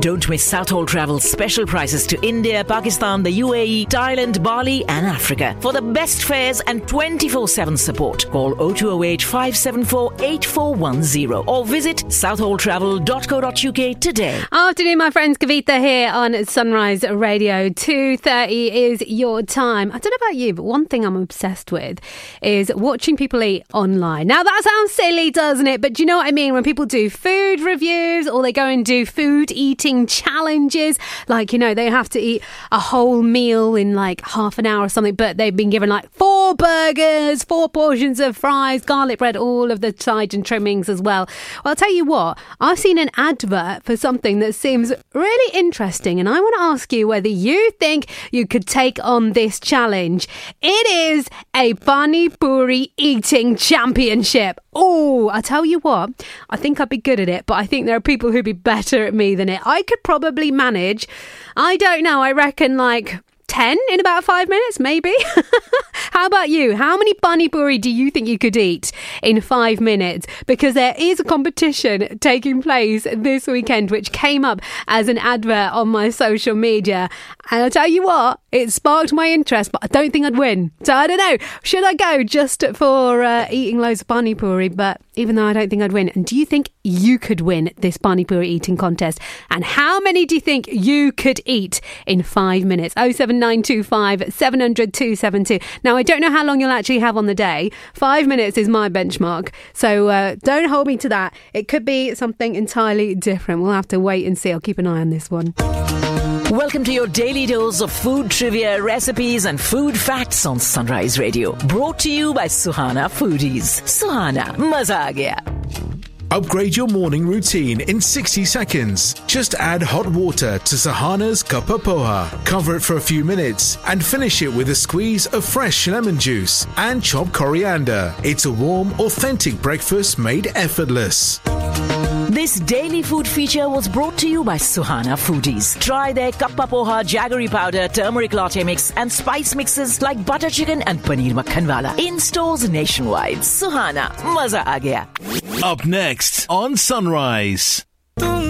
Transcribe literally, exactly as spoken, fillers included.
Don't miss Southall Travel's special prices to India, Pakistan, the U A E, Thailand, Bali and Africa. For the best fares and twenty-four seven support, call oh two oh eight, five seven four, eight four one oh or visit southall travel dot co dot uk today. Afternoon, my friends. Kavita here on Sunrise Radio. two thirty is your time. I don't know about you, but one thing I'm obsessed with is watching people eat online. Now, that sounds silly, doesn't it? But do you know what I mean? When people do food reviews or they go and do food eating challenges, like, you know, they have to eat a whole meal in like half an hour or something, but they've been given like four burgers, four portions of fries, garlic bread, all of the sides and trimmings as well. Well, I'll tell you what, I've seen an advert for something that seems really interesting, and I want to ask you whether you think you could take on this challenge. It is a Pani Puri eating championship. Oh, I tell you what, I think I'd be good at it, but I think there are people who'd be better at me than it. I could probably manage, I don't know, I reckon like ten in about five minutes, maybe. How about you? How many Pani Puri do you think you could eat in five minutes? Because there is a competition taking place this weekend, which came up as an advert on my social media. And I'll tell you what, it sparked my interest, but I don't think I'd win. So I don't know. Should I go just for uh, eating loads of Pani Puri? But even though I don't think I'd win. And do you think you could win this Pani Puri eating contest? And how many do you think you could eat in five minutes? oh seven nine two five, seven hundred, two seven two. Now, I don't know how long you'll actually have on the day. Five minutes is my benchmark. So uh, don't hold me to that. It could be something entirely different. We'll have to wait and see. I'll keep an eye on this one. Welcome to your daily dose of food trivia, recipes and food facts on Sunrise Radio. Brought to you by Suhana Foodies. Suhana, maza aa gaya. Upgrade your morning routine in sixty seconds. Just add hot water to Sahana's Kappa Poha. Cover it for a few minutes and finish it with a squeeze of fresh lemon juice and chopped coriander. It's a warm, authentic breakfast made effortless. This daily food feature was brought to you by Suhana Foodies. Try their Kappa Poha, jaggery powder, turmeric latte mix and spice mixes like butter chicken and paneer makhan wala in stores nationwide. Suhana, maza aa gaya. Up next on Sunrise.